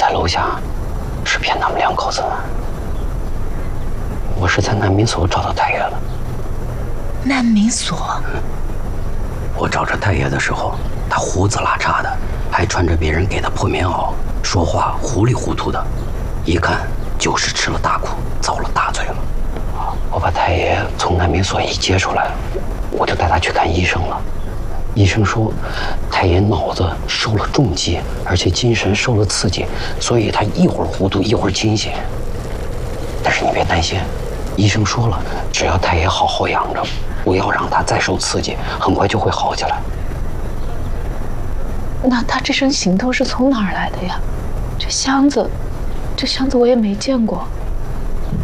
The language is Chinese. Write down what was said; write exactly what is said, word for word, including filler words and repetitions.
在楼下是骗他们两口子。我是在难民所找到太爷了。 难民所？ 嗯，我找着太爷的时候，他胡子拉碴的，还穿着别人给的破棉袄，说话糊里糊涂的，一看就是吃了大苦，遭了大罪了。我把太爷从难民所一接出来，我就带他去看医生了。医生说，太爷脑子受了重击，而且精神受了刺激，所以他一会儿糊涂一会儿清醒。但是你别担心，医生说了，只要太爷好好养着，不要让他再受刺激，很快就会好起来。 那他这身行头是从哪儿来的呀？这箱子，这箱子我也没见过。